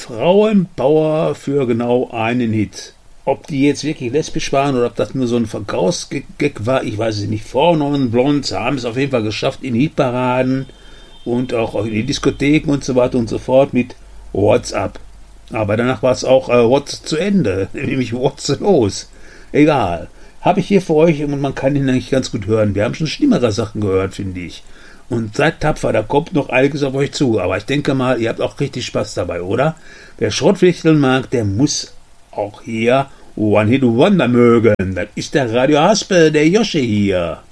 Frauenpower für genau einen Hit. Ob die jetzt wirklich lesbisch waren oder ob das nur so ein Verkaufsgag war, ich weiß es nicht. Frauen und Blondes haben es auf jeden Fall geschafft in Hitparaden und auch in die Diskotheken und so weiter und so fort mit What's Up. Aber danach war es auch What's zu Ende, nämlich What's los. Egal. Habe ich hier für euch und man kann ihn eigentlich ganz gut hören. Wir haben schon schlimmere Sachen gehört, finde ich. Und seid tapfer, da kommt noch einiges auf euch zu. Aber ich denke mal, ihr habt auch richtig Spaß dabei, oder? Wer Schrottwichteln mag, der muss auch hier One Hit Wonder mögen. Das ist der Radio Haspel, der Josche hier.